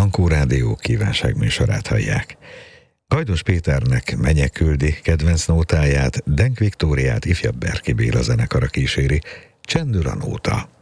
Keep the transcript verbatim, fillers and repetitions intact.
Ankó Rádió kívánságműsorát hallják. Kajdos Péternek Menye küldi kedvenc nótáját, Denk Viktóriát ifjabb Berki Béla zenekara kíséri, csendül a nóta.